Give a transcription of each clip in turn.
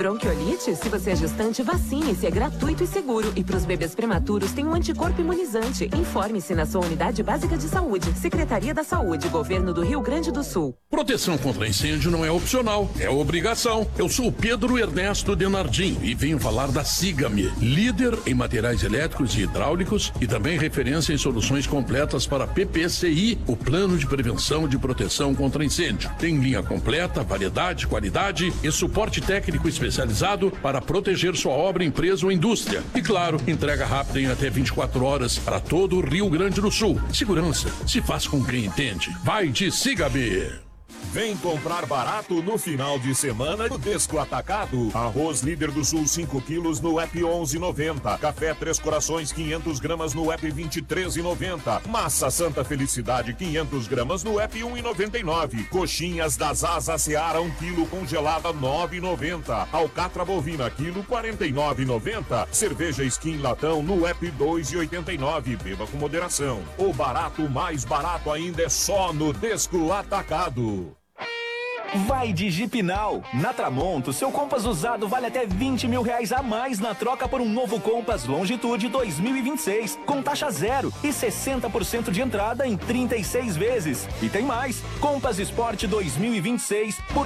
Bronquiolite? Se você é gestante, vacine-se, é gratuito e seguro. E para os bebês prematuros tem um anticorpo imunizante. Informe-se na sua unidade básica de saúde. Secretaria da Saúde, Governo do Rio Grande do Sul. Proteção contra incêndio não é opcional, é obrigação. Eu sou o Pedro Ernesto Denardim e venho falar da Siga-me, líder em materiais elétricos e hidráulicos e também referência em soluções completas para PPCI, o Plano de Prevenção de Proteção contra Incêndio. Tem linha completa, variedade, qualidade e suporte técnico especializado para proteger sua obra, empresa ou indústria. E claro, entrega rápida em até 24 horas para todo o Rio Grande do Sul. Segurança se faz com quem entende. Vai de Siga-me! Vem comprar barato no final de semana do Desco Atacado. Arroz Líder do Sul 5 quilos no app 11,90. Café Três Corações 500 gramas no app 23,90. Massa Santa Felicidade 500 gramas no app 1,99. Coxinhas das Asas Seara 1 quilo congelada 9,90. Alcatra bovina quilo 49,90. Cerveja Skin latão no app 2,89. Beba com moderação. O barato mais barato ainda é só no Desco Atacado. Vai de Jeepnau. Na Tramonto, seu Compass usado vale até R$20 mil a mais na troca por um novo Compass Longitude 2026, com taxa zero e 60% de entrada em 36 vezes. E tem mais, Compass Sport 2026 por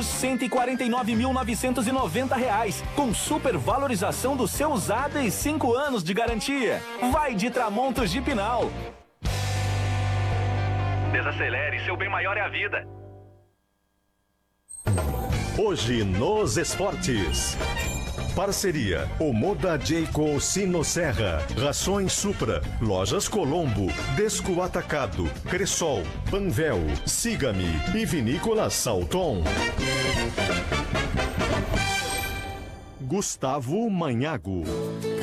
R$149.990, com super valorização do seu usado e 5 anos de garantia. Vai de Tramonto Jeepnau. Desacelere, seu bem maior é a vida. Hoje nos esportes. Parceria Omoda Jayco Sinosserra, Rações Supra, Lojas Colombo, Desco Atacado, Cressol, Panvel, Siga-me e Vinícola Salton. Gustavo Manhago.